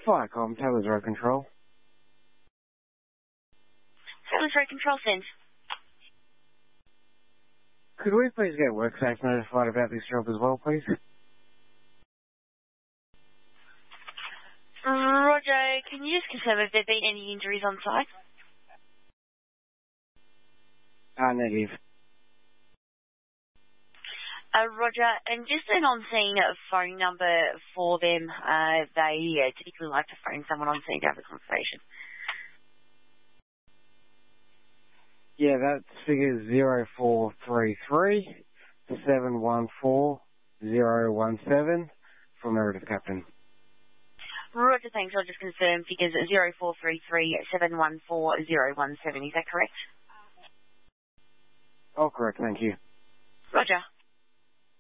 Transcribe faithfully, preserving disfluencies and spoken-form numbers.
Firecom, Taylor's Road Control. Taylor's Road Control, send. Could we please get WorkSafe notified about this job as well, please? Roger, can you just confirm if there have been any injuries on site? Ah, uh, negative. Uh, Roger, and just an on-scene phone number for them. Uh, they uh, typically like to phone someone on scene to have a conversation. Yeah, that's figure zero four three three seven one four zero one seven for Meredith Captain. Roger, thanks. I'll just confirm figures zero four three three seven one four zero one seven. Is that correct? Oh, correct. Thank you. Roger.